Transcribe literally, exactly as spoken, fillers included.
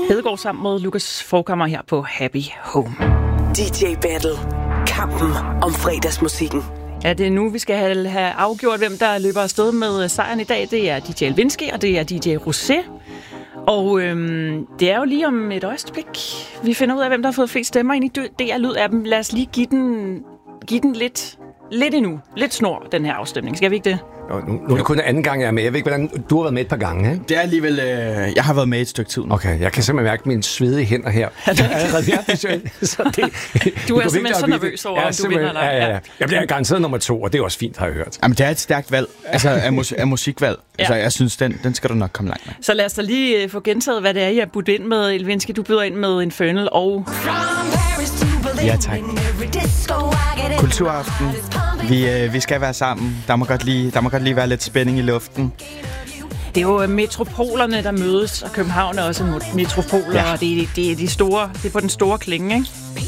Hedegaard sammen med Lukas Forkammer her på Happy Home. D J Battle. Kampen om fredagsmusikken. Ja, det er nu, vi skal have, have afgjort, hvem der løber afsted med sejren i dag. Det er D J Lewinsky, og det er D J Rosé. Og øhm, det er jo lige om et øjeblik, vi finder ud af, hvem der har fået flest stemmer ind i D R-lyd af dem. Lad os lige give den, give den lidt, lidt endnu. Lidt snor, den her afstemning. Skal vi ikke det? Nu, nu er det kun anden gang, jeg er med. Jeg ved ikke, hvordan du har været med et par gange, ikke? Det er alligevel... Øh, jeg har været med et stykke tid nu. Okay, jeg kan simpelthen mærke mine svedige hænder her. Jeg er allerede visuelt. Så det, du er simpelthen så nervøs over, ja, om du vinder eller ja, ja, ja. Jeg bliver garanteret nummer to, og det er også fint, har jeg hørt. Jamen, det er et stærkt valg. Altså, af, mus- af musikvalg. Ja. Altså, jeg synes, den, den skal du nok komme langt med. Så lad os da lige få gentaget, hvad det er, I har budt ind med. Lewinsky, du byder ind med Infernal og... Ja, tak. Kulturaften. Vi, øh, vi skal være sammen. Der må, godt lige, der må godt lige være lidt spænding i luften. Det er jo metropolerne, der mødes, og København er også en metropol, ja. Og det er, det er de store, det er på den store klinge, ikke?